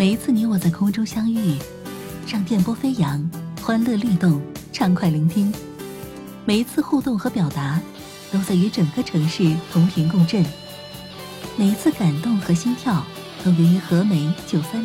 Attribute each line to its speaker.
Speaker 1: 每一次你我在空中相遇，让电波飞扬，欢乐律动，畅快聆听。每一次互动和表达，都在与整个城市同频共振。每一次感动和心跳，都源于和美93。